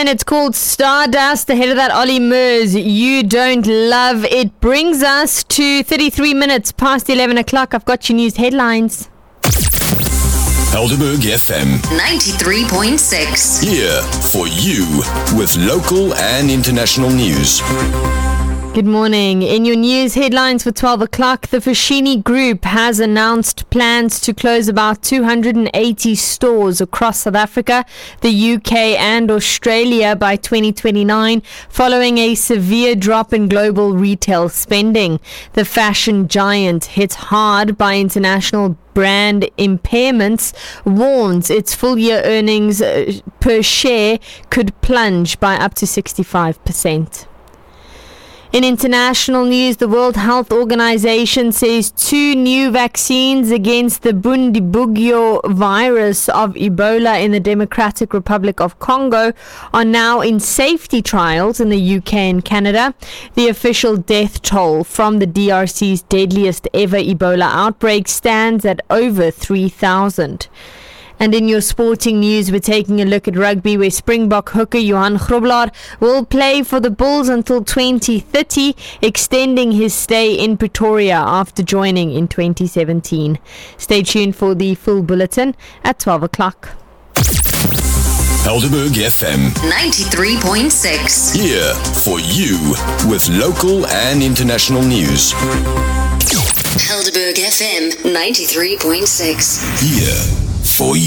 and it's called Stardust. Ahead of that, Ollie Murs, You Don't Love. It brings us to 33 minutes past 11 o'clock. I've got your news headlines. Helderberg FM 93.6. here for you with local and international news. Good morning. In your news headlines for 12 o'clock, the Foschini Group has announced plans to close about 280 stores across South Africa, the UK and Australia by 2029, following a severe drop in global retail spending. The fashion giant, hit hard by international brand impairments, warns its full-year earnings per share could plunge by up to 65%. In international news, the World Health Organization says 2 new vaccines against the Bundibugyo virus of Ebola in the Democratic Republic of Congo are now in safety trials in the UK and Canada. The official death toll from the DRC's deadliest ever Ebola outbreak stands at over 3,000. And in your sporting news, we're taking a look at rugby, where Springbok hooker Johan Grobler will play for the Bulls until 2030, extending his stay in Pretoria after joining in 2017. Stay tuned for the full bulletin at 12 o'clock. Helderberg FM 93.6. here for you with local and international news. Helderberg FM 93.6. Here for you.